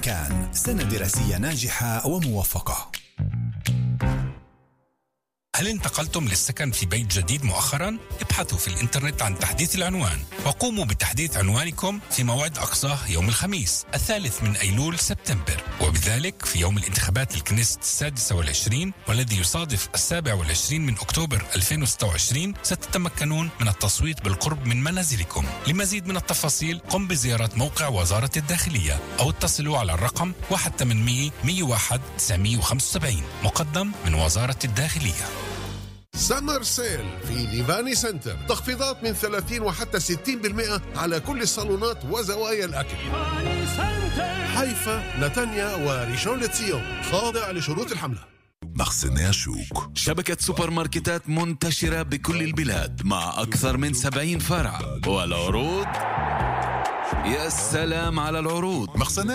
مكان، سنة دراسية ناجحة وموفقة. هل انتقلتم للسكن في بيت جديد مؤخرا؟ ابحثوا في الإنترنت عن تحديث العنوان وقوموا بتحديث عنوانكم في موعد أقصاه يوم الخميس 3 أيلول سبتمبر، وبذلك في يوم الانتخابات الكنيست 26 والذي يصادف 27 أكتوبر 2026 ستتمكنون من التصويت بالقرب من منازلكم. لمزيد من التفاصيل قم بزيارة موقع وزارة الداخلية أو اتصلوا على الرقم 1-800-101-975 مقدم من وزارة الداخلية. سمر سيل في ليفاني سنتر، تخفيضات من 30 وحتى 60% على كل الصالونات وزوايا الأكل. حيفا، نتانيا وريشون لتسيون، خاضع لشروط الحملة. مخزن شوق، شبكة سوبر ماركتات منتشرة بكل البلاد مع أكثر من 70 فرع، والعروض يا سلام على العروض. مخزن